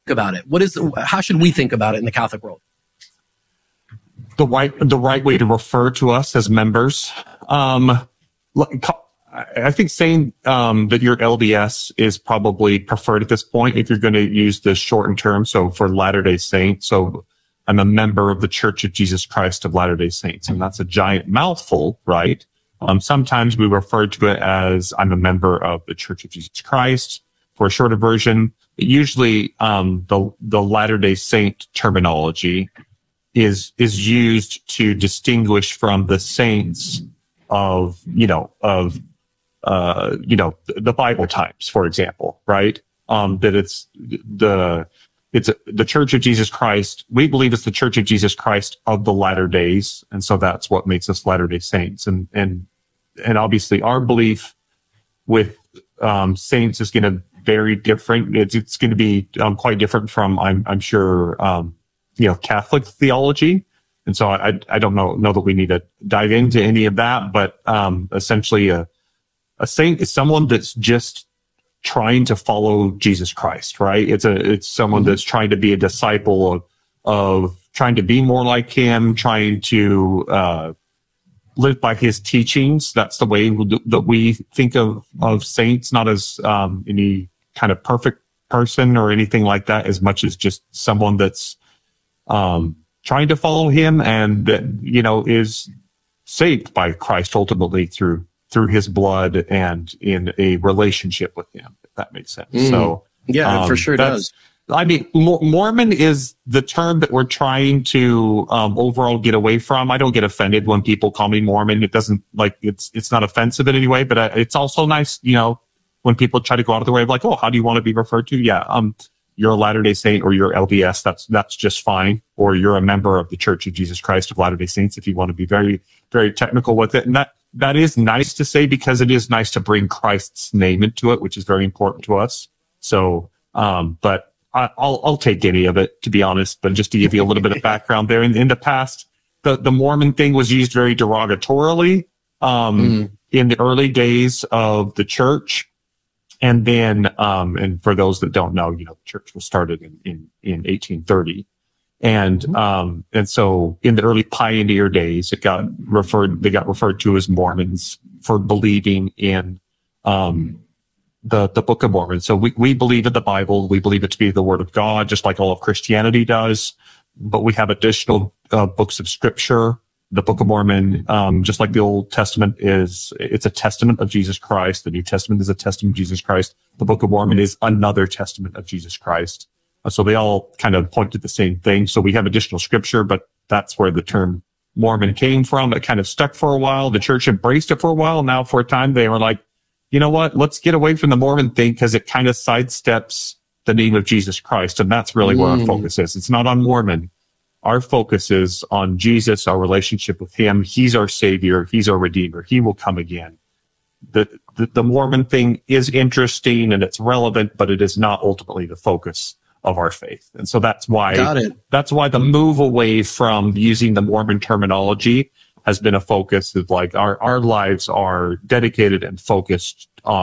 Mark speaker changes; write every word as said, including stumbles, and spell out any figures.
Speaker 1: about it? What is, how should we think about it in the Catholic world?
Speaker 2: The right, the right way to refer to us as members. Um, I think saying um, that you're L D S is probably preferred at this point if you're going to use the shortened term. So for Latter-day Saints, so I'm a member of the Church of Jesus Christ of Latter-day Saints, and that's a giant mouthful, right? Um, sometimes we refer to it as I'm a member of the Church of Jesus Christ for a shorter version. But usually, um, the the Latter-day Saint terminology is is used to distinguish from the saints of you know of uh, you know, the Bible times, for example, right? Um, that it's the, it's a, the Church of Jesus Christ. We believe it's the Church of Jesus Christ of the latter days. And so that's what makes us Latter-day Saints. And, and, and obviously our belief with, um, saints is going to vary different. It's, it's going to be, um, quite different from, I'm, I'm sure, um, you know, Catholic theology. And so I, I don't know, know that we need to dive into any of that, but, um, essentially, uh, a saint is someone that's just trying to follow Jesus Christ, right? It's a, it's someone that's trying to be a disciple of, of trying to be more like him, trying to, uh, live by his teachings. That's the way that we think of, of saints, not as, um, any kind of perfect person or anything like that, as much as just someone that's, um, trying to follow him and that, you know, is saved by Christ ultimately through through his blood and in a relationship with him, if that makes sense. Mm. So
Speaker 1: yeah, um, for sure does.
Speaker 2: I mean, Mormon is the term that we're trying to um, overall get away from. I don't get offended when people call me Mormon. It doesn't like it's it's not offensive in any way, but uh, it's also nice, you know, when people try to go out of their way of like, oh, how do you want to be referred to? Yeah, um, you're a Latter-day Saint or you're L D S. That's that's just fine. Or you're a member of the Church of Jesus Christ of Latter-day Saints if you want to be very very technical with it, and that. That is nice to say because it is nice to bring Christ's name into it, which is very important to us. So, um, but I, I'll, I'll take any of it, to be honest. But just to give you a little bit of background there, in, in the past, the, the Mormon thing was used very derogatorily, um, mm. in the early days of the church. And then, um, and for those that don't know, you know, the church was started in, in, in eighteen thirty. And, um, and so in the early pioneer days, it got referred, they got referred to as Mormons for believing in, um, the, the Book of Mormon. So we, we believe in the Bible. We believe it to be the Word of God, just like all of Christianity does. But we have additional, uh, books of scripture. The Book of Mormon, um, just like the Old Testament is, it's a testament of Jesus Christ. The New Testament is a testament of Jesus Christ. The Book of Mormon is another testament of Jesus Christ. So they all kind of point to the same thing. So we have additional scripture, but that's where the term Mormon came from. It kind of stuck for a while. The church embraced it for a while. Now for a time, they were like, you know what? Let's get away from the Mormon thing because it kind of sidesteps the name of Jesus Christ. And that's really mm. where our focus is. It's not on Mormon. Our focus is on Jesus, our relationship with him. He's our savior. He's our redeemer. He will come again. The, the, the Mormon thing is interesting and it's relevant, but it is not ultimately the focus of our faith. And so that's why,
Speaker 1: Got it.
Speaker 2: that's why the move away from using the Mormon terminology has been a focus of like our, our lives are dedicated and focused on